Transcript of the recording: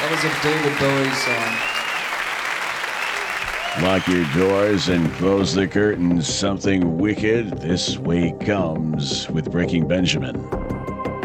That was a David Bowie song. Lock your doors and close the curtains. Something wicked this way comes with Breaking Benjamin.